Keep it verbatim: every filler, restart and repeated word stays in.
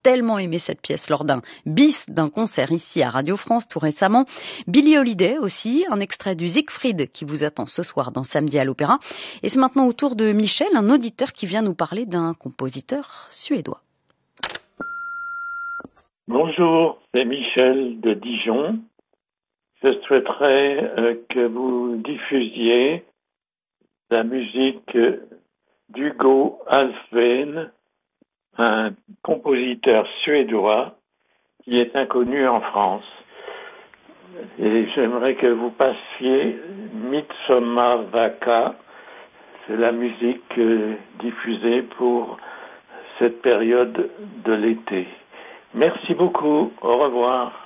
tellement aimé cette pièce lors d'un bis d'un concert ici à Radio France tout récemment. Billie Holiday aussi, un extrait du Siegfried qui vous attend ce soir dans Samedi à l'Opéra. Et c'est maintenant au tour de Michel, un auditeur qui vient nous parler d'un compositeur suédois. Bonjour, c'est Michel de Dijon. Je souhaiterais euh, que vous diffusiez la musique d'Hugo Alfvén, un compositeur suédois qui est inconnu en France. Et j'aimerais que vous passiez Midsommar-Vaka, c'est la musique euh, diffusée pour cette période de l'été. Merci beaucoup, au revoir.